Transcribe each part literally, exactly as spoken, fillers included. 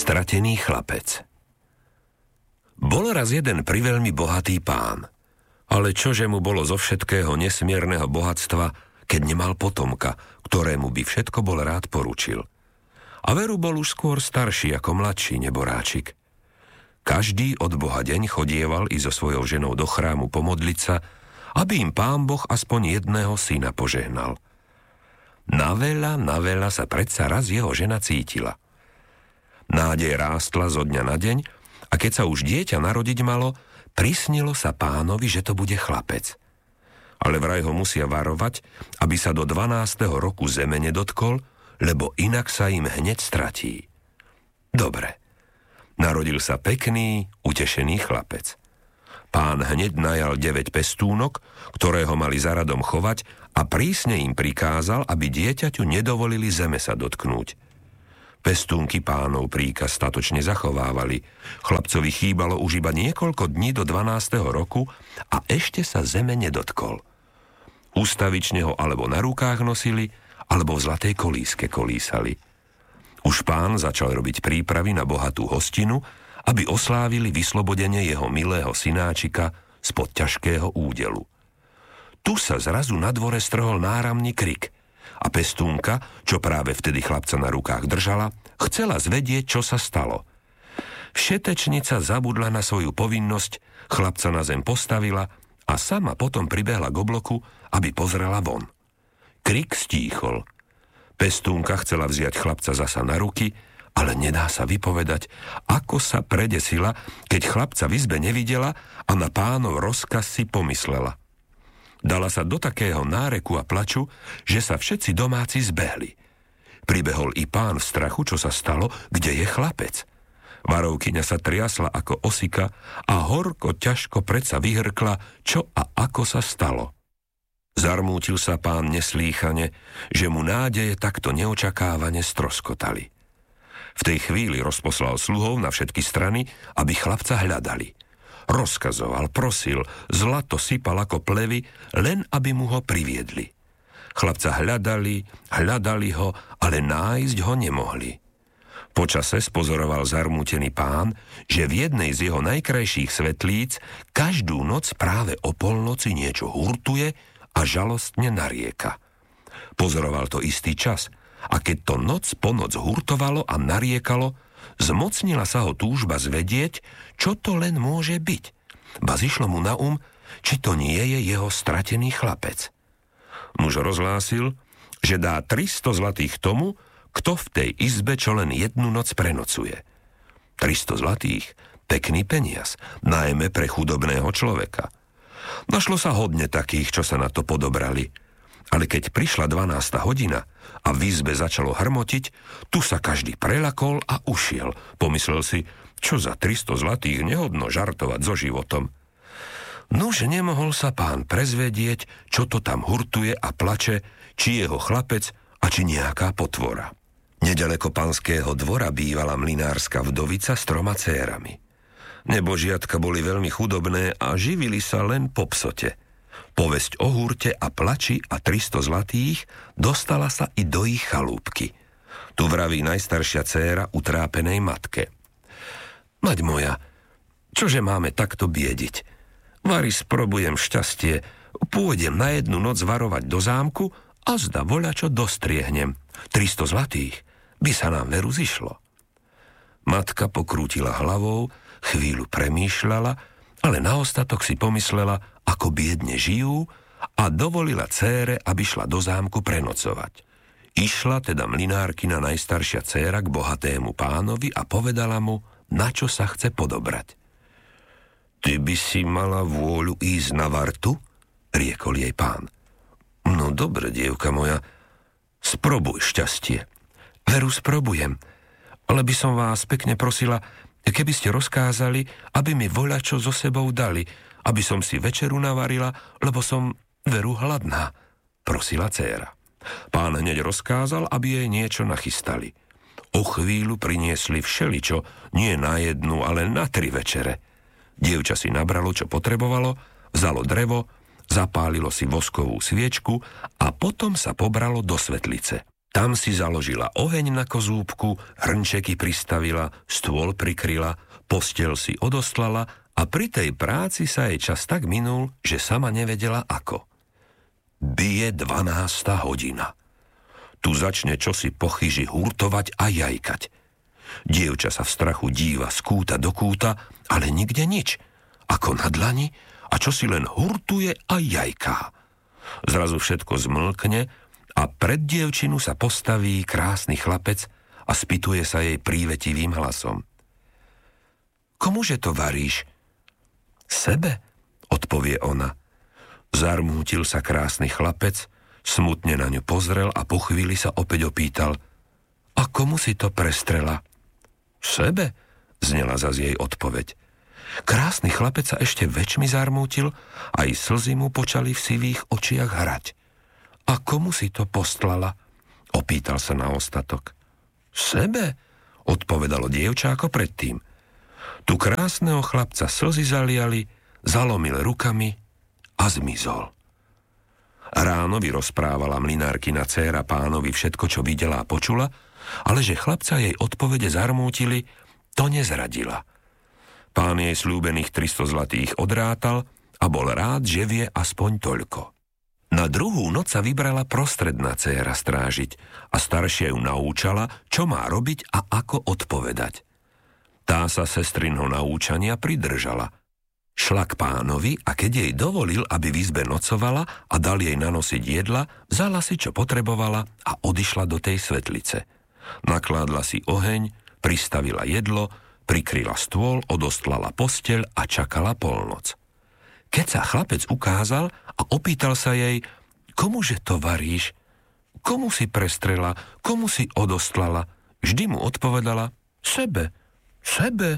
Stratený chlapec. Bol raz jeden priveľmi bohatý pán, ale čože mu bolo zo všetkého nesmierneho bohatstva, keď nemal potomka, ktorému by všetko bol rád poručil. A veru bol už skôr starší ako mladší neboráčik. Každý od Boha deň chodieval i so svojou ženou do chrámu pomodliť sa, aby im Pán Boh aspoň jedného syna požehnal. Naveľa, naveľa sa predsa raz jeho žena cítila. Nádej rástla zo dňa na deň a keď sa už dieťa narodiť malo, prisnilo sa pánovi, že to bude chlapec. Ale vraj ho musia varovať, aby sa do dvanásteho roku zeme nedotkol, lebo inak sa im hneď stratí. Dobre. Narodil sa pekný, utešený chlapec. Pán hneď najal deväť pestúnok, ktoré ho mali za radom chovať a prísne im prikázal, aby dieťaťu nedovolili zeme sa dotknúť. Pestúnky pánov príkaz statočne zachovávali. Chlapcovi chýbalo už iba niekoľko dní do dvanásteho roku a ešte sa zeme nedotkol. Ústavične ho alebo na rukách nosili, alebo v zlatej kolíske kolísali. Už pán začal robiť prípravy na bohatú hostinu, aby oslávili vyslobodenie jeho milého synáčika spod ťažkého údelu. Tu sa zrazu na dvore strhol náramný krik a pestúnka, čo práve vtedy chlapca na rukách držala, chcela zvedieť, čo sa stalo. Všetečnica zabudla na svoju povinnosť, chlapca na zem postavila a sama potom pribehla k obloku, aby pozrela von. Krik stíchol. Pestúnka chcela vziať chlapca zasa na ruky, ale nedá sa vypovedať, ako sa predesila, keď chlapca v izbe nevidela a na pánov rozkaz si pomyslela. Dala sa do takého náreku a plaču, že sa všetci domáci zbehli. Pribehol i pán v strachu, čo sa stalo, kde je chlapec. Varovkyňa sa triasla ako osika a horko ťažko predsa vyhrkla, čo a ako sa stalo. Zarmútil sa pán neslýchane, že mu nádeje takto neočakávane stroskotali. V tej chvíli rozposlal sluhov na všetky strany, aby chlapca hľadali. Rozkazoval, prosil, zlato sypal ako plevy, len aby mu ho priviedli. Chlapca hľadali, hľadali ho, ale nájsť ho nemohli. Počase spozoroval zarmútený pán, že v jednej z jeho najkrajších svetlíc každú noc práve o polnoci niečo hurtuje a žalostne narieka. Pozoroval to istý čas a keď to noc po noc hurtovalo a nariekalo, zmocnila sa ho túžba zvedieť, čo to len môže byť. Ba zišlo mu na um, či to nie je jeho stratený chlapec. Muž rozhlásil, že dá tristo zlatých tomu, kto v tej izbe čo len jednu noc prenocuje. tristo zlatých, pekný peniaz, najmä pre chudobného človeka. Našlo sa hodne takých, čo sa na to podobrali. Ale keď prišla dvanásta hodina a v izbe začalo hrmotiť, tu sa každý prelakol a ušiel. Pomyslel si, čo za tristo zlatých nehodno žartovať so životom. Nuž nemohol sa pán prezvedieť, čo to tam hurtuje a plače, či jeho chlapec a či nejaká potvora. Nedaleko panského dvora bývala mlynárska vdovica s troma cérami. Nebožiatka boli veľmi chudobné a živili sa len po psote. Povesť o hurte a plači a tristo zlatých dostala sa i do ich chalúbky. Tu vraví najstaršia dcéra utrápenej matke. Mať moja, čože máme takto biediť? Vari sprobujem šťastie, pôjdem na jednu noc varovať do zámku a zda voľačo dostriehnem. tristo zlatých by sa nám veru zišlo. Matka pokrútila hlavou, chvíľu premýšľala, ale na ostatok si pomyslela, ako biedne žijú a dovolila dcére, aby šla do zámku prenocovať. Išla teda mlynárkina najstaršia dcéra k bohatému pánovi a povedala mu, na čo sa chce podobrať. Ty by si mala vôľu ísť na vartu? Riekol jej pán. No dobre, dievka moja, sprobuj šťastie. Veru sprobujem, ale by som vás pekne prosila, keby ste rozkázali, aby mi voľačo so sebou dali, aby som si večeru navarila, lebo som veru hladná, prosila dcéra. Pán hneď rozkázal, aby jej niečo nachystali. O chvíľu priniesli všeličo, nie na jednu, ale na tri večere. Dievča si nabralo, čo potrebovalo, vzalo drevo, zapálilo si voskovú sviečku a potom sa pobralo do svetlice. Tam si založila oheň na kozúbku, hrnčeky pristavila, stôl prikryla, posteľ si odoslala a pri tej práci sa jej čas tak minul, že sama nevedela ako. Bije dvanásta hodina. Tu začne čosi po chyži hurtovať a jajkať. Dievča sa v strachu díva z kúta do kúta, ale nikde nič. Ako na dlani a čosi len hurtuje a jajká. Zrazu všetko zmlkne a pred dievčinu sa postaví krásny chlapec a spýtuje sa jej prívetivým hlasom. Komuže to varíš? Sebe, odpovie ona. Zarmútil sa krásny chlapec, smutne na ňu pozrel a po chvíli sa opäť opýtal. A komu si to prestrela? Sebe, znela zas jej odpoveď. Krásny chlapec sa ešte väčšmi zarmútil, aj slzy mu počali v sivých očiach hrať. A komu si to postlala? Opýtal sa na ostatok. Sebe, odpovedalo dievča ako predtým. Tu krásneho chlapca slzy zaliali, zalomil rukami a zmizol. Ráno vyrozprávala mlynárkina dcéra pánovi všetko, čo videla a počula, ale že chlapca jej odpovede zarmútili, to nezradila. Pán jej sľúbených tristo zlatých odrátal a bol rád, že vie aspoň toľko. Na druhú noc sa vybrala prostredná dcéra strážiť a staršia ju naučala, čo má robiť a ako odpovedať. Tá sa sestrinho naučania pridržala. Šla k pánovi a keď jej dovolil, aby v izbe nocovala a dal jej nanosiť jedla, vzala si, čo potrebovala a odišla do tej svetlice. Nakládla si oheň, pristavila jedlo, prikryla stôl, odostlala posteľ a čakala polnoc. Keď sa chlapec ukázal a opýtal sa jej, komuže to varíš? Komu si prestrela? Komu si odostlala? Vždy mu odpovedala, sebe, sebe,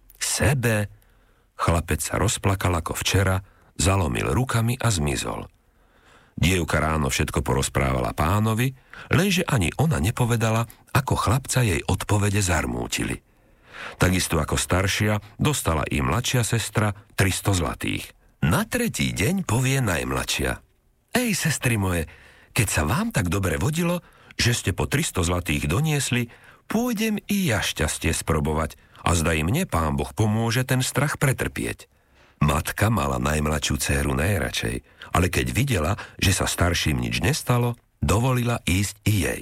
sebe. Chlapec sa rozplakal ako včera, zalomil rukami a zmizol. Dievka ráno všetko porozprávala pánovi, lenže ani ona nepovedala, ako chlapca jej odpovede zarmútili. Takisto ako staršia, dostala i mladšia sestra tristo zlatých. Na tretí deň povie najmladšia. Ej, sestry moje, keď sa vám tak dobre vodilo, že ste po tristo zlatých doniesli, pôjdem i ja šťastie sprobovať a zdaj mne pán Boh pomôže ten strach pretrpieť. Matka mala najmladšiu dcéru najradšej, ale keď videla, že sa starším nič nestalo, dovolila ísť i jej.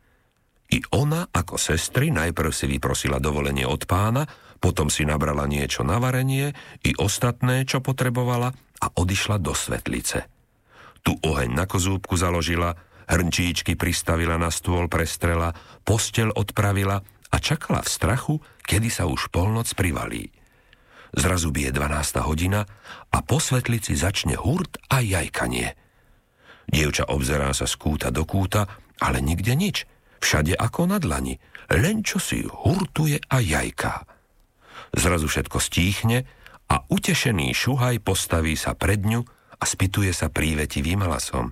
I ona, ako sestry, najprv si vyprosila dovolenie od pána, potom si nabrala niečo na varenie i ostatné, čo potrebovala a odišla do svetlice. Tu oheň na kozúbku založila, hrnčíčky pristavila na stôl prestrela, posteľ odpravila a čakala v strachu, kedy sa už polnoc privalí. Zrazu bije dvanásta hodina a po svetlici začne hurt a jajkanie. Dievča obzerá sa z kúta do kúta, ale nikde nič. Všade ako na dlani, len čo si hurtuje a jajká. Zrazu všetko stíchne a utešený šuhaj postaví sa pred ňu a spýtuje sa prívetivým hlasom.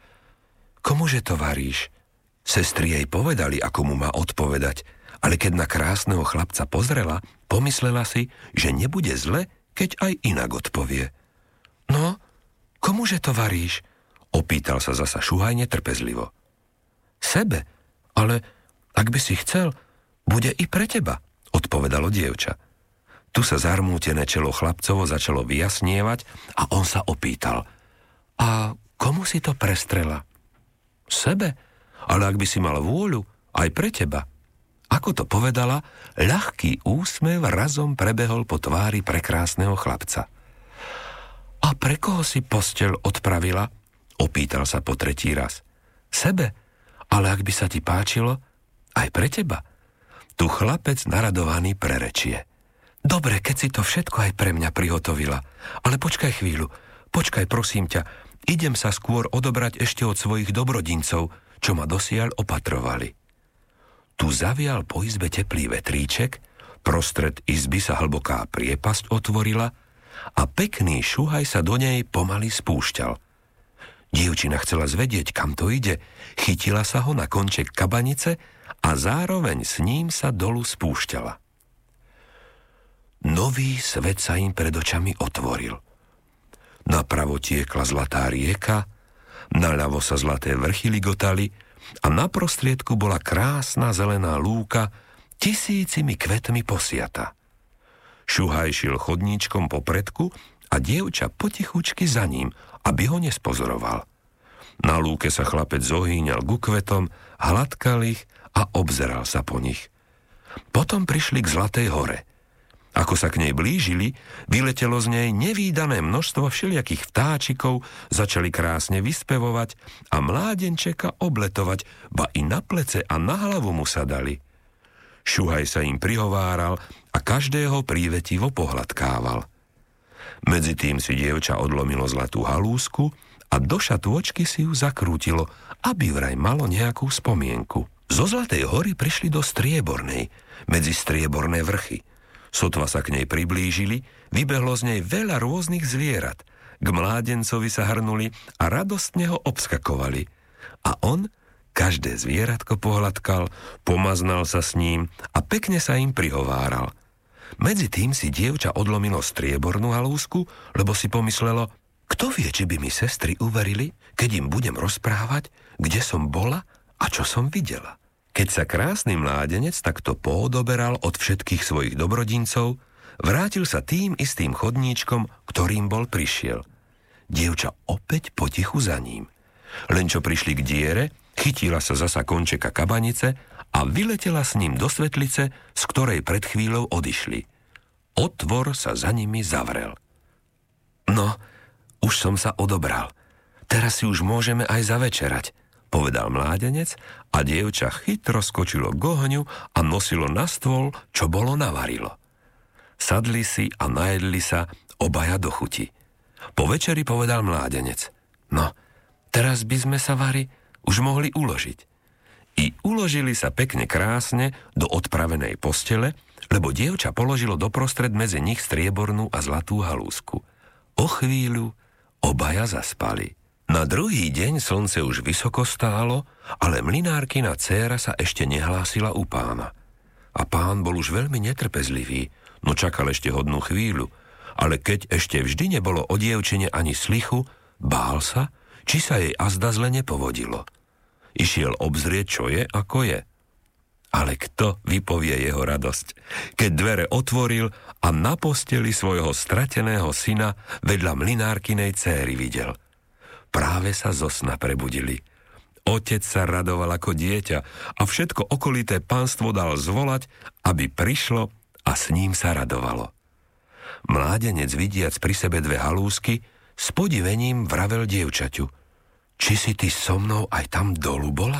Komuže to varíš? Sestry jej povedali, ako mu má odpovedať, ale keď na krásneho chlapca pozrela, pomyslela si, že nebude zle, keď aj inak odpovie. No, komuže to varíš? Opýtal sa zasa šuhaj netrpezlivo. Sebe, ale ak by si chcel, bude i pre teba, odpovedalo dievča. Tu sa zarmútené čelo chlapcovo začalo vyjasnievať a on sa opýtal. A komu si to prestrela? Sebe, ale ak by si mal vôľu, aj pre teba. Ako to povedala, ľahký úsmev razom prebehol po tvári prekrásneho chlapca. A pre koho si posteľ odpravila? Opýtal sa po tretí raz. Sebe, ale ak by sa ti páčilo, aj pre teba. Tu chlapec naradovaný prerečie. Dobre, keď si to všetko aj pre mňa prihotovila, ale počkaj chvíľu, počkaj prosím ťa, idem sa skôr odobrať ešte od svojich dobrodincov, čo ma dosiaľ opatrovali. Tu zavial po izbe teplý vetríček, prostred izby sa hlboká priepasť otvorila a pekný šuhaj sa do nej pomaly spúšťal. Dievčina chcela zvedieť, kam to ide, chytila sa ho na konček kabanice a zároveň s ním sa dolu spúšťala. Nový svet sa im pred očami otvoril. Napravo tiekla zlatá rieka, naľavo sa zlaté vrchy ligotali a na prostriedku bola krásna zelená lúka, tisícimi kvetmi posiata. Šuhaj šiel chodníčkom po predku a dievča potichučky za ním, aby ho nespozoroval. Na lúke sa chlapec zohýňal ku kvetom, hladkal ich a obzeral sa po nich. Potom prišli k Zlatej hore. Ako sa k nej blížili, vyletelo z nej nevídané množstvo všelijakých vtáčikov, začali krásne vyspevovať a mládenčeka obletovať, ba i na plece a na hlavu mu sa dali. Šuhaj sa im prihováral a každého prívetivo pohľadkával. Medzitým si dievča odlomilo zlatú halúsku a do šatôčky si ju zakrútilo, aby vraj malo nejakú spomienku. Zo Zlatej hory prišli do Striebornej, medzi strieborné vrchy. Sotva sa k nej priblížili, vybehlo z nej veľa rôznych zvierat. K mládencovi sa hrnuli a radostne ho obskakovali. A on každé zvieratko pohľadkal, pomaznal sa s ním a pekne sa im prihováral. Medzi tým si dievča odlomilo striebornú halúsku, lebo si pomyslelo, kto vie, či by mi sestry uverili, keď im budem rozprávať, kde som bola a čo som videla. Keď sa krásny mládenec takto poodoberal od všetkých svojich dobrodincov, vrátil sa tým istým chodníčkom, ktorým bol prišiel. Dievča opäť potichu za ním. Len čo prišli k diere, chytila sa zasa končeka kabanice a vyletela s ním do svetlice, z ktorej pred chvíľou odišli. Otvor sa za nimi zavrel. No, už som sa odobral. Teraz si už môžeme aj zavečerať, povedal mládenec a dievča chytro skočilo k ohňu a nosilo na stôl, čo bolo navarilo. Sadli si a najedli sa obaja do chuti. Po večeri povedal mládenec, no, teraz by sme sa, Vary, už mohli uložiť. I uložili sa pekne krásne do odpravenej postele, lebo dievča položilo doprostred medzi nich striebornú a zlatú halúsku. O chvíľu obaja zaspali. Na druhý deň slnce už vysoko stálo, ale mlynárkina dcéra sa ešte nehlásila u pána. A pán bol už veľmi netrpezlivý, no čakal ešte hodnú chvíľu, ale keď ešte vždy nebolo o dievčine ani slichu, bál sa, či sa jej azda zle nepovodilo. Išiel obzrieť, čo je, ako je. Ale kto vypovie jeho radosť, keď dvere otvoril a na posteli svojho strateného syna vedľa mlynárkinej céry videl. Práve sa zo sna prebudili. Otec sa radoval ako dieťa a všetko okolité pánstvo dal zvolať, aby prišlo a s ním sa radovalo. Mládenec, vidiac pri sebe dve halúsky, s podivením vravel dievčaťu, či si ty so mnou aj tam dolu bola?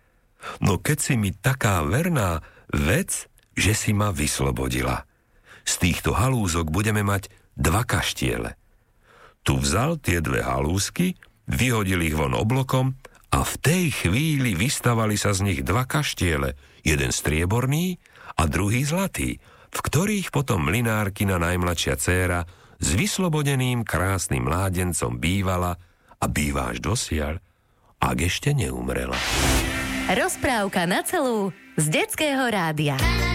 No keď si mi taká verná, vec, že si ma vyslobodila. Z týchto halúzok budeme mať dva kaštiele. Tu vzal tie dve halúsky, vyhodil ich von oblokom a v tej chvíli vystavali sa z nich dva kaštiele, jeden strieborný a druhý zlatý, v ktorých potom mlynárkina najmladšia dcéra s vyslobodeným krásnym mládencom bývala a býva až dosiaľ, ak ešte neumrela. Rozprávka na celú z Detského rádia.